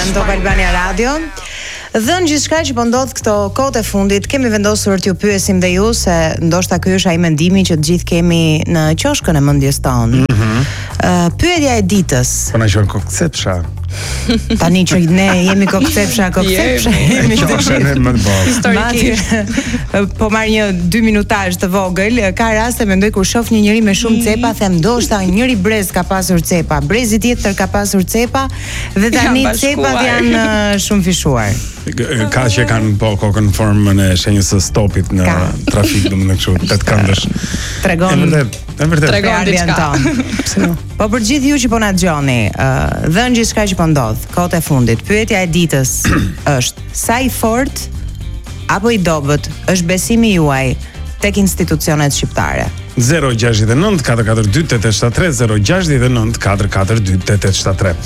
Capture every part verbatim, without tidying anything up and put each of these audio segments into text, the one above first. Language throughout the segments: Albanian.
në Top Albania Radio. Dhënë gjithçka që po ndodh këto kohët e fundit, kemi vendosur t'ju pyesim dhe ju se ndoshta ky është ai mendimi që të gjithë kemi në qoshkën e mendjes tonë. Mm -hmm. uh, pyetja e ditës. Po na quhen kokcepsha. Tani që ne jemi kokcepsha, kokcepsha. Jemi qoshkën e më historikisht. Po marr një dy minutazh të vogël, ka raste mendoj kur shoh një njerëz me shumë cepa, them ndoshta njëri brez ka pasur cepa, brezi tjetër ka pasur cepa dhe tani cepat janë shumë fishuar. Ka që kanë po kokën në formën e shenjës së stopit në ka. Trafik, domethënë kështu, tet këndësh. Tregon. Është vërtet, është vërtet. Tregon diçka. Pse jo? Po për gjithë ju që po na dëgjoni, uh, dhënë gjithçka që po ndodh, kohët e fundit, pyetja e ditës është: sa i fort apo i dobët është besimi juaj tek institucionet shqiptare? zero gjasht e nëntë katër katër dy tetë tetë shtat tre zero gjasht e nëntë katër katër dy tetë tetë shtat tre.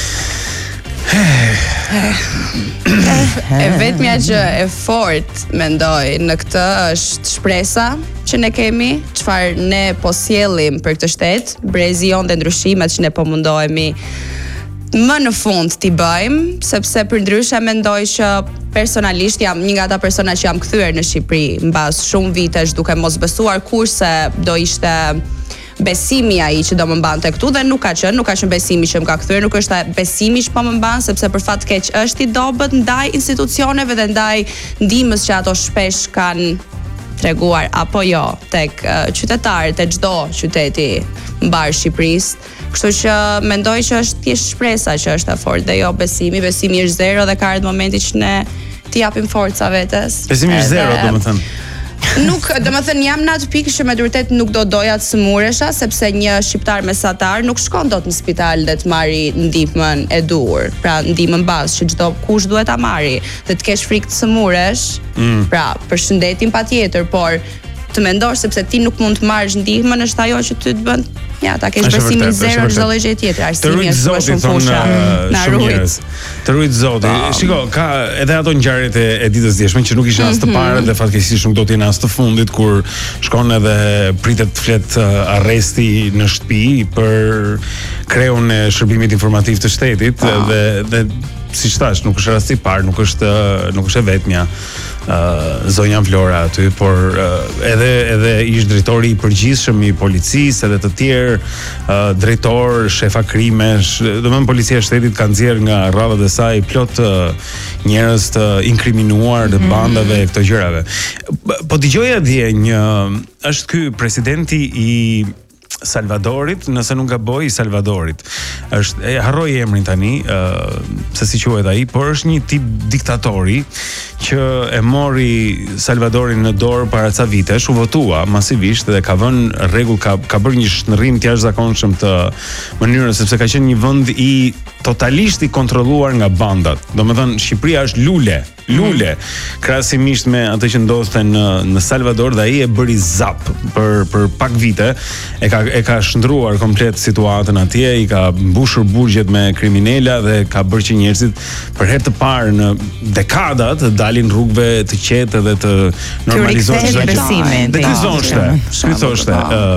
E vetmja që e fort mendoj në këtë është shpresa që ne kemi, çfarë ne po sjellim për këtë shtet, brezi jon dhe ndryshimet që ne po mundohemi më në fund t'i bëjmë, sepse përndryshe mendoj që personalisht jam një nga ata persona që jam kthyer në Shqipëri mbas shumë vitesh duke mos besuar kurse do ishte besimi ai që do më mbante këtu dhe nuk ka qenë, nuk ka qenë besimi që më ka kthyer, nuk është besimi që po më mban, sepse për fat keq është i dobët ndaj institucioneve dhe ndaj ndihmës që ato shpesh kanë treguar apo jo tek uh, qytetarët e çdo qyteti mbar Shqipërisë. Kështu që mendoj që është thjesht shpresa që është e fortë dhe jo besimi. Besimi është zero dhe ka ardhur momenti që ne t'i japim forca vetes. Besimi është zero, domethënë. Nuk, domethënë jam në atë pikë që me vërtet nuk do doja të sëmuresha, sepse një shqiptar mesatar nuk shkon dot në spital dhe të marri ndihmën e duhur. Pra ndihmën bazë që çdo kush duhet ta marri, dhe të kesh frikë të sëmuresh. Mm. Pra, përshëndetim patjetër, por të mendosh sepse ti nuk mund të marrësh ndihmën është ajo që ty të bën ja ta kesh besimin zero në çdo gjë tjetër. Arsimi është shumë fusha. Na rujt. Të rujt Zoti. Shiko, ka edhe ato ngjarjet e, e ditës djeshme që nuk ishin as të parë dhe fatkeqësisht nuk do të jenë as të fundit, kur shkon edhe pritet të flet uh, arresti në shtëpi për kreun e shërbimit informativ të shtetit ah. dhe dhe siç thash, nuk është rasti i parë, nuk është nuk është e vetmja. Uh, zonja Vlora aty, por uh, edhe edhe ish drejtori i përgjithshëm i policisë edhe të tjerë, uh, drejtor, shefa krimesh, domethënë policia e shtetit ka nxjerr nga rradhat e saj plot uh, njerëz të inkriminuar të bandave e këto gjërave. Po dëgjoja dje një është ky presidenti i Salvadorit, nëse nuk gaboj, i Salvadorit. Është e harroj emrin tani, ë uh, se si quhet ai, por është një tip diktatori që e mori Salvadorin në dorë para ca vitesh, u votua masivisht dhe ka vënë rregull, ka ka bërë një shndërrim të jashtëzakonshëm të mënyrës, sepse ka qenë një vend i totalisht i kontrolluar nga bandat. Domethënë Shqipëria është lule, lule krahasimisht me atë që ndodhte në në Salvador, dhe ai e bëri zap për për pak vite, e ka e ka shndruar komplet situatën atje, i ka mbushur burgjet me kriminela dhe ka bërë që njerëzit për herë të parë në dekada të dalin rrugëve të qetë dhe të normalizohen çdo gjë. Dhe ky thoshte, ky thoshte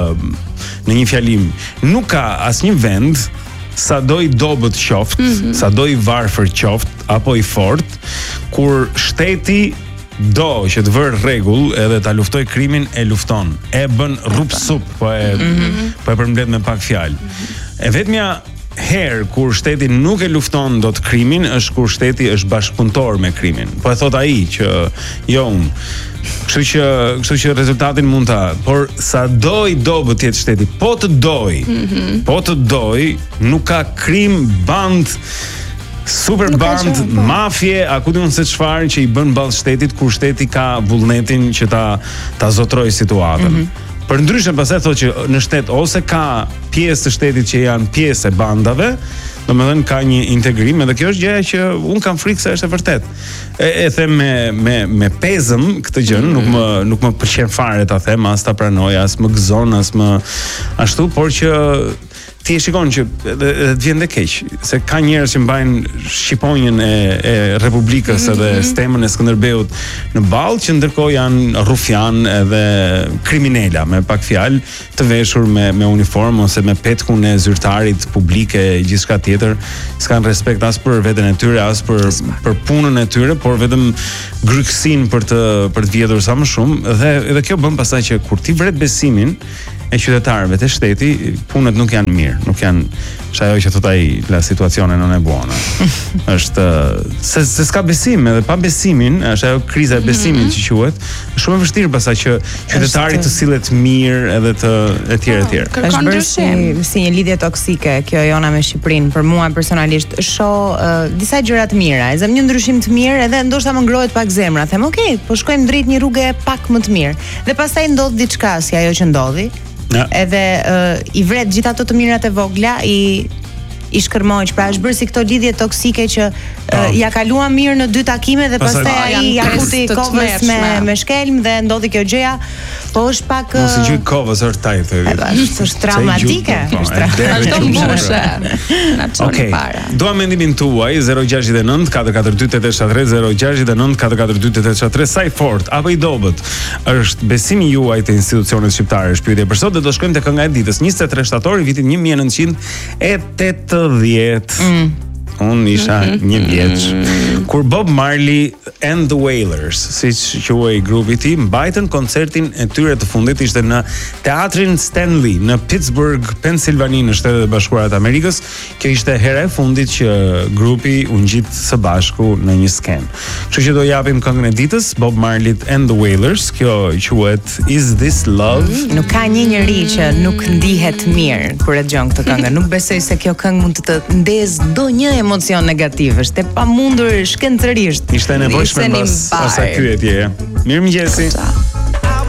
në një fjalim, nuk ka asnjë vend sa do i dobët qoftë, mm -hmm. sa do i varfër qoftë apo i fortë, kur shteti do që të vërë rregull edhe ta luftoj krimin, e lufton, e bën rrup-sup, po e mm-hmm. po e përmbledh me pak fjalë. Mm-hmm. E vetmja herë kur shteti nuk e lufton dot krimin është kur shteti është bashkëpunëtor me krimin. Po e thot ai që jo unë. Kështu që kështu që rezultatin mund ta, por sa do i dobët jetë shteti, po të doj, mm-hmm. po të doj, nuk ka krim, band, super band, mafje, a ku diun se çfarë që i bën ballë shtetit, kur shteti ka vullnetin që ta ta zotrojë situatën. Mm-hmm. Për ndryshe pastaj thotë që në shtet ose ka pjesë të shtetit që janë pjesë e bandave, domethënë ka një integrim, edhe kjo është gjëja që un kam frikë se është e vërtet. E, e them me me me pezëm këtë gjë, mm-hmm. nuk më nuk më pëlqen fare ta them, as ta pranoj, as më gëzon, as më ashtu, por që ti e shikon që edhe të vjen dhe keq, se ka njerëz që mbajnë shqiponjën e, e Republikës mm -hmm. edhe stemën e Skënderbeut në ballë, që ndërkohë janë rufjan edhe kriminela, me pak fjalë, të veshur me me uniformë ose me petkun e zyrtarit publik e gjithçka tjetër, s'kan respekt as për veten e tyre, as për për punën e tyre, por vetëm gryksin për të për të vjedhur sa më shumë, dhe edhe kjo bën pastaj që kur ti vret besimin e qytetarëve të shteti, punët nuk janë mirë, nuk janë ajo që thot ai la situazione non è buona. Është se se s'ka besim, edhe pa besimin, është ajo kriza e besimit mm -hmm. që quhet, është shumë e vështirë pastaj që qytetari të sillet mirë edhe të etj etj. Është bërë si, si një lidhje toksike kjo jona me Shqipërinë. Për mua personalisht shoh uh, disa gjëra të mira, e zëm një ndryshim të mirë, edhe ndoshta më ngrohet pak zemra. Them, "Ok, po shkojmë drejt një rrugë pak më të mirë." Dhe pastaj ndodh diçka si ajo që ndodhi. Ja. Edhe uh, i vret gjithë ato të mirat e vogla, i i shkërmojnë, pra është bërë si këto lidhje toksike që uh, ja kaluan mirë në dy takime dhe pastaj ai ja futi kovës me me shkelm dhe ndodhi kjo gjëja, po është pak uh, mos i gjuj kovës është tajt. Është traumatike, është traumatike. Okej. Dua mendimin tuaj zero gjashtë nëntë katër katër dy tetë shtat tre zero gjashtë nëntë katër katër dy tetë shtat tre. Sa i fort apo i dobët është besimi juaj te institucionet shqiptare? Është pyetja për sot dhe do shkojmë te kënga e ditës. njëzet e tre shtator i vitit një mijë e nëntëqind e tetëdhjetë. Mm. Unë isha një vjeç kur Bob Marley and the Wailers, siç quhej grupi i tij, mbajtën koncertin e tyre të fundit. Ishte në Teatrin Stanley në Pittsburgh, Pennsylvania, në Shtetet e Bashkuara të Amerikës. Kjo ishte hera e fundit që grupi u ngjit së bashku në një skenë. Kështu që do japim këngën e ditës, Bob Marley and the Wailers. Kjo quhet Is This Love? Nuk ka një njeri që nuk ndihet mirë kur e dëgjon këtë këngë. Nuk besoj se kjo këngë mund të të ndezë ndonjë emocion negativ, është e pamundur shkencërisht. Ishte nevojshme mbas asaj pyetje. Mirëmëngjesi.